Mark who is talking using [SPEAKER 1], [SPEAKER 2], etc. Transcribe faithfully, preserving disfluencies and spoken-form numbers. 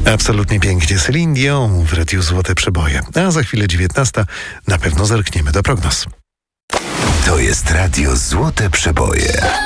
[SPEAKER 1] Absolutnie pięknie. Celine Dion w Radiu Złote Przeboje. A za chwilę dziewiętnasta na pewno zerkniemy do prognoz.
[SPEAKER 2] To jest Radio Złote Przeboje.